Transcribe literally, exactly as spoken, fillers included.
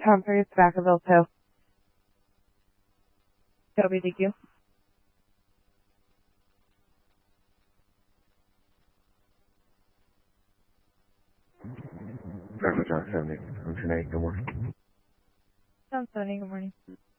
Tom Fergus, Vacaville, Tow. Toby, thank you. Driver John seventy, I'm tonight, good morning. Tom Sony, good morning.